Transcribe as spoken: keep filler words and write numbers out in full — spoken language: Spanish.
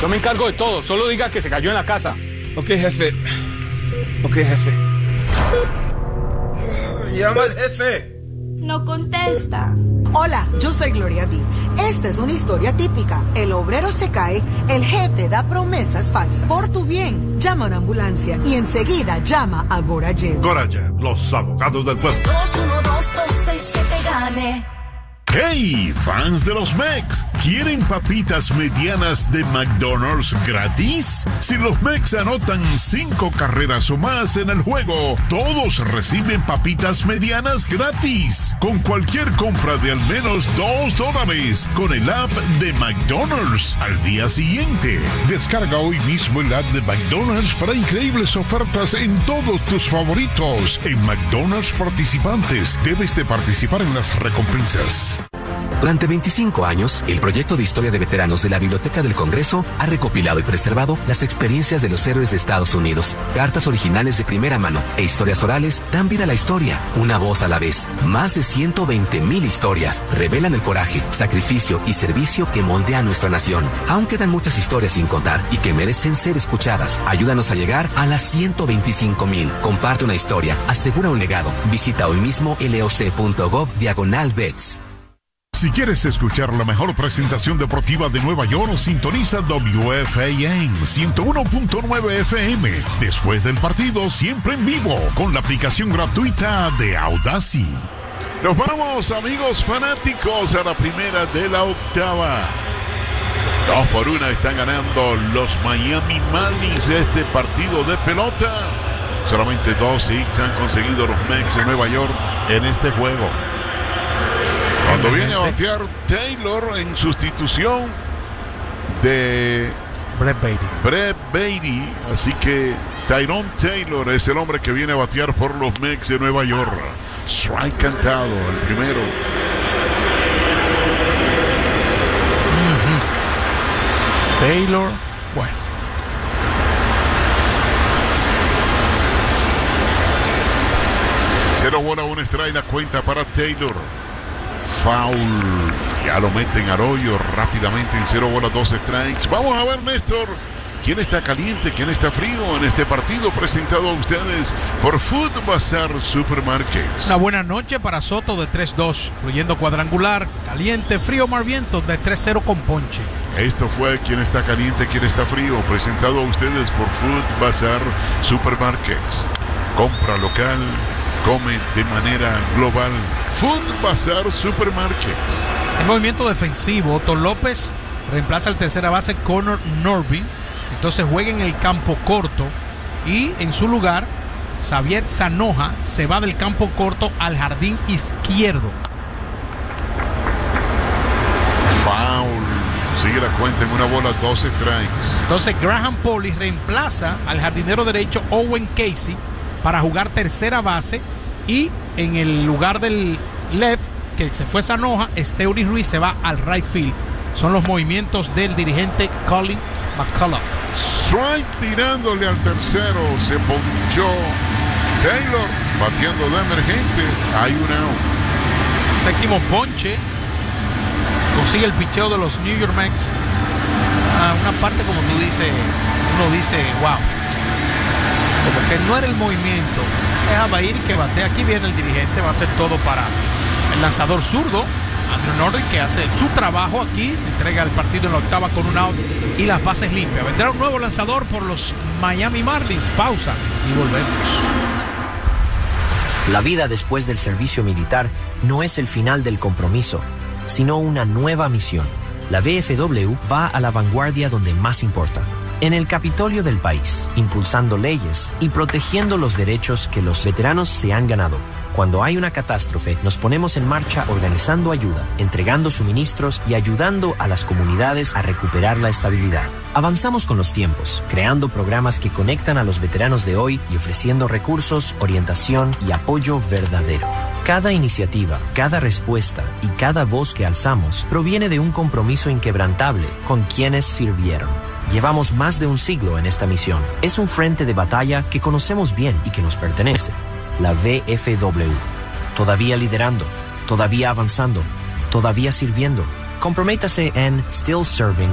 Yo me encargo de todo, solo diga que se cayó en la casa. Ok, jefe. Ok, jefe. Llama al jefe. No contesta. Hola, yo soy Gloria B. Esta es una historia típica. El obrero se cae, el jefe da promesas falsas. Por tu bien, llama a una ambulancia y enseguida llama a Gorajet. Gorajet, los abogados del pueblo. dos uno dos dos seis siete gane. ¡Hey, fans de los Mex! ¿Quieren papitas medianas de McDonald's gratis? Si los Mex anotan cinco carreras o más en el juego, todos reciben papitas medianas gratis. Con cualquier compra de al menos dos dólares con el app de McDonald's al día siguiente. Descarga hoy mismo el app de McDonald's para increíbles ofertas en todos tus favoritos. En McDonald's participantes, debes de participar en las recompensas. Durante veinticinco años, el proyecto de historia de veteranos de la Biblioteca del Congreso ha recopilado y preservado las experiencias de los héroes de Estados Unidos. Cartas originales de primera mano e historias orales dan vida a la historia, una voz a la vez. Más de ciento veinte mil historias revelan el coraje, sacrificio y servicio que moldea nuestra nación. Aún quedan muchas historias sin contar y que merecen ser escuchadas. Ayúdanos a llegar a las ciento veinticinco mil. Comparte una historia, asegura un legado. Visita hoy mismo loc.gov diagonal vets. Si quieres escuchar la mejor presentación deportiva de Nueva York, sintoniza W F A M ciento uno punto nueve F M. Después del partido, siempre en vivo, con la aplicación gratuita de Audacy. Nos vamos, amigos fanáticos, a la primera de la octava. Dos por una están ganando los Miami Marlins este partido de pelota. Solamente dos hits han conseguido los Mets de Nueva York en este juego. Cuando viene a batear Taylor en sustitución de Brett Baty. Brett Baty. Así que Tyrone Taylor es el hombre que viene a batear por los Mets de Nueva York. Strike cantado, el primero. Mm-hmm. Taylor, bueno. Cero bola, un strike, la cuenta para Taylor. Foul, ya lo meten al hoyo rápidamente en cero bolas, dos strikes. Vamos a ver, Néstor, quién está caliente, quién está frío en este partido presentado a ustedes por Food Bazaar Supermarkets. Una buena noche para Soto de tres dos, incluyendo cuadrangular, caliente, frío, mar vientos de tres cero con ponche. Esto fue quién está caliente, quién está frío, presentado a ustedes por Food Bazaar Supermarkets. Compra local, come de manera global. Food Bazaar Supermarkets. En movimiento defensivo, Otto López reemplaza al tercera base Connor Norby. Entonces juega en el campo corto y en su lugar Xavier Zanoja se va del campo corto al jardín izquierdo. Foul. Sigue la cuenta en una bola, dos strikes. Entonces Graham Polley reemplaza al jardinero derecho Owen Casey para jugar tercera base, y en el lugar del left que se fue Zanoja, Esteury Ruiz se va al right field. Son los movimientos del dirigente Colin McCullough. Strike tirándole al tercero, se ponchó Taylor, bateando de emergente. Hay un out. Séptimo ponche, consigue el picheo de los New York Mets. Ah, una parte, como tú dices, uno dice wow, como que no era el movimiento. Deja ir que batea. Aquí viene el dirigente, va a hacer todo para el lanzador zurdo Andrew Norton, que hace su trabajo aquí, entrega el partido en la octava con un out y las bases limpias. Vendrá un nuevo lanzador por los Miami Marlins. Pausa y volvemos. La vida después del servicio militar no es el final del compromiso, sino una nueva misión. La V F W va a la vanguardia donde más importa. En el Capitolio del país, impulsando leyes y protegiendo los derechos que los veteranos se han ganado. Cuando hay una catástrofe, nos ponemos en marcha organizando ayuda, entregando suministros y ayudando a las comunidades a recuperar la estabilidad. Avanzamos con los tiempos, creando programas que conectan a los veteranos de hoy y ofreciendo recursos, orientación y apoyo verdadero. Cada iniciativa, cada respuesta y cada voz que alzamos proviene de un compromiso inquebrantable con quienes sirvieron. Llevamos más de un siglo en esta misión. Es un frente de batalla que conocemos bien y que nos pertenece. La V F W. Todavía liderando, todavía avanzando, todavía sirviendo. Comprométase en still serving